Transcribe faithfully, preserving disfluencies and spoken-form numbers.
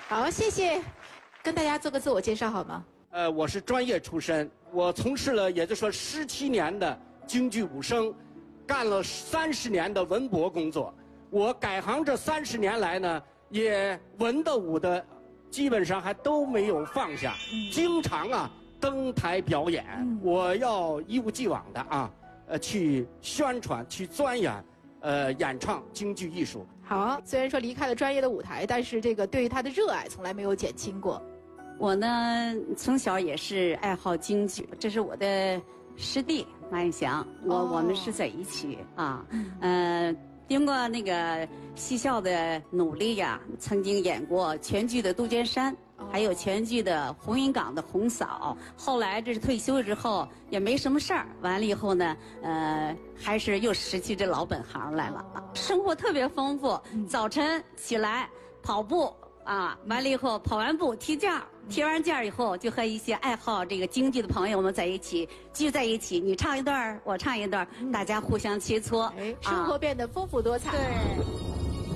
好，谢谢，跟大家做个自我介绍好吗？ 呃，我是专业出身，我从事了也就说十七年的京剧武生，干了三十年的文博工作。我改行这三十年来呢，也文的武的，基本上还都没有放下，嗯、经常啊登台表演。嗯、我要一如既往的啊，呃，去宣传、去钻研，呃，演唱京剧艺术。 好，虽然说离开了专业的舞台，但是这个对于他的热爱从来没有减轻过。 我呢，从小也是爱好京剧，这是我的师弟马永祥，我、哦、我们是在一起啊，嗯、呃，经过那个戏校的努力呀、啊，曾经演过全剧的《杜鹃山》，哦、还有全剧的《红云岗的红嫂》。后来这是退休之后也没什么事儿，完了以后呢，呃，还是又拾起这老本行来了，哦、生活特别丰富。嗯、早晨起来跑步。啊，完了以后跑完步踢毽，踢完毽以后就和一些爱好这个京剧的朋友们在一起聚在一起，你唱一段我唱一段，嗯、大家互相切磋， 哎，生活变得丰富多彩。 对。